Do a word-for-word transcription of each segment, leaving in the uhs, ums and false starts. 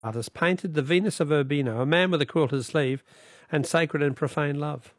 artist painted the Venus of Urbino, a man with a quilted sleeve, and Sacred and Profane Love?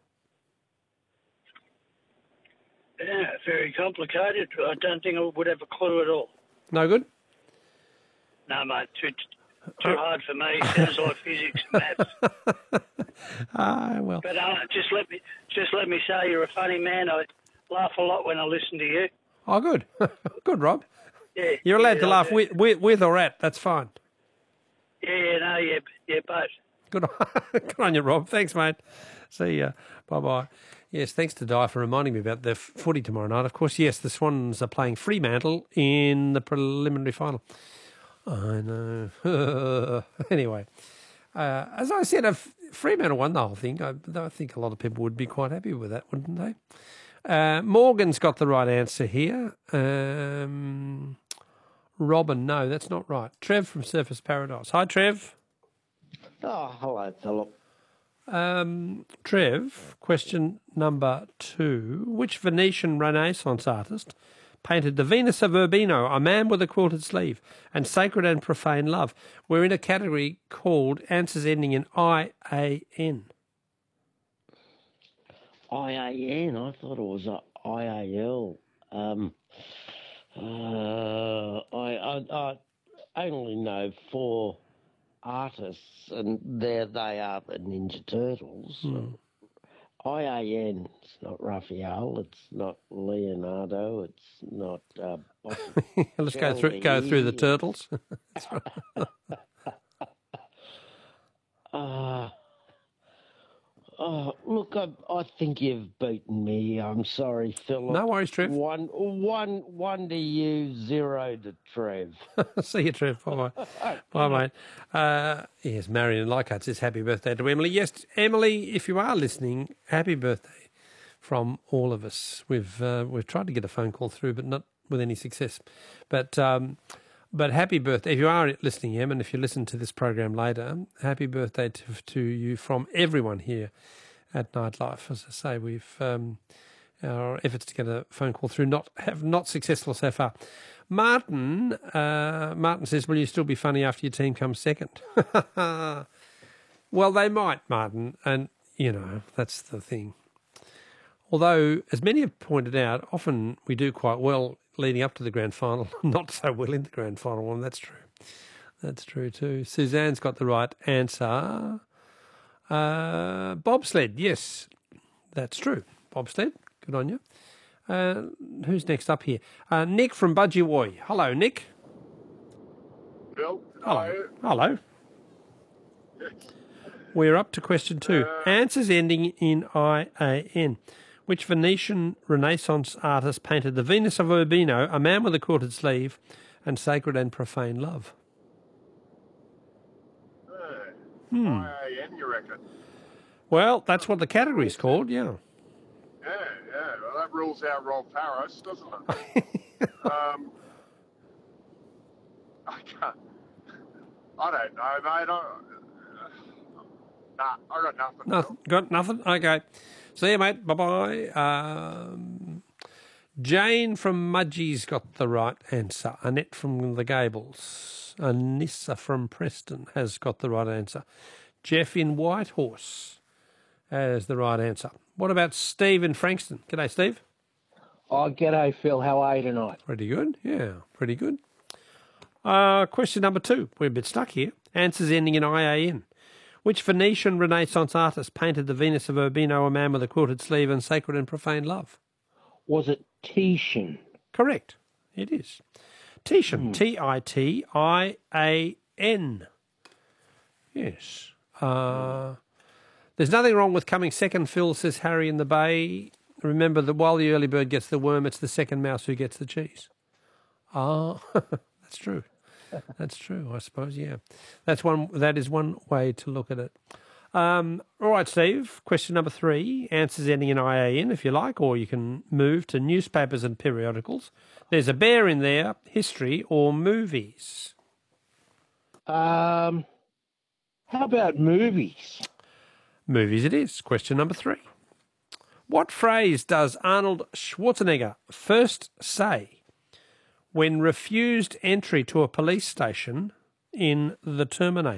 Yeah, very complicated. I don't think I would have a clue at all. No good? No, mate, too too hard for me. Sounds like physics and maths. Ah, well. But uh, just let me just let me say, you're a funny man. I laugh a lot when I listen to you. Oh, good. Good, Rob. Yeah, You're allowed yeah, to I laugh do. with, with, with or at. That's fine. Yeah, yeah, no, yeah, yeah, both. Good on, good on you, Rob. Thanks, mate. See ya. Bye-bye. Yes, thanks to Di for reminding me about the f- footy tomorrow night. Of course, yes, the Swans are playing Fremantle in the preliminary final. I know. Anyway, uh, as I said, if Fremantle won the whole thing, I, I think a lot of people would be quite happy with that, wouldn't they? Uh, Morgan's got the right answer here. Um, Robin, no, that's not right. Trev from Surface Paradise. Hi, Trev. Oh, hello, Philip. Um, Trev, question number two. Which Venetian Renaissance artist painted the Venus of Urbino, a man with a quilted sleeve, and Sacred and Profane Love? We're in a category called answers ending in I A N. I A N, I thought it was a I A L. Um, uh, I, I, I only know four artists, and there they are, the Ninja Turtles. Hmm. I A N, it's not Raphael, it's not Leonardo, it's not... Uh, Let's go through go through the turtles. That's right. uh, oh, look, I, I think you've beaten me. I'm sorry, Philip. No worries, Trev. One, one, one to you, zero to Trev. See you, Trev. Bye-bye. Bye, mate. Uh, yes, Marion Leichhardt says happy birthday to Emily. Yes, Emily, if you are listening, happy birthday from all of us. We've uh, we've tried to get a phone call through, but not with any success. But um, but happy birthday. If you are listening, Em, and if you listen to this program later, happy birthday to, to you from everyone here at Nightlife. As I say, we've um, our efforts to get a phone call through not have not successful so far. Martin, uh, Martin says, will you still be funny after your team comes second? Well, they might, Martin, and, you know, that's the thing. Although, as many have pointed out, often we do quite well leading up to the grand final, not so well in the grand final, and that's true. That's true too. Suzanne's got the right answer. Uh, bobsled, yes, that's true. Bobsled, good on you. Uh, who's next up here? Uh, Nick from Budgewoi. Hello, Nick. Bill. Hello. Hello. Yes. We're up to question two. Uh, Answers ending in I A N. Which Venetian Renaissance artist painted the Venus of Urbino, a man with a quilted sleeve, and Sacred and Profane Love? Uh, Hmm. I A N, you reckon? Well, that's what the category's called, yeah. Yeah, yeah. Well, that rules out Rob Paris, doesn't it? um, I can't. I don't know, mate. I, uh, nah, I got nothing. Nothing. Got nothing? Okay. See you, mate. Bye-bye. Um, Jane from Mudgee's got the right answer. Annette from the Gables. Anissa from Preston has got the right answer. Jeff in Whitehorse has the right answer. What about Steve in Frankston? G'day, Steve. Oh, g'day, Phil. How are you tonight? Pretty good. Yeah, pretty good. Uh, question number two. We're a bit stuck here. Answers ending in I A N. Which Venetian Renaissance artist painted the Venus of Urbino, a man with a quilted sleeve, and Sacred and Profane Love? Was it Titian? Correct. It is. Titian. Hmm. T I T I A N. Yes. Uh, there's nothing wrong with coming second, Phil, says Harry in the Bay. Remember that while the early bird gets the worm, it's the second mouse who gets the cheese. Ah, that's true. That's true, I suppose, yeah. That's one. That is one way to look at it. Um, all right, Steve, question number three. Answers ending in I A N, if you like, or you can move to newspapers and periodicals. There's a bear in there, history or movies. Um, how about movies? Movies it is. Question number three. What phrase does Arnold Schwarzenegger first say when refused entry to a police station in The Terminator?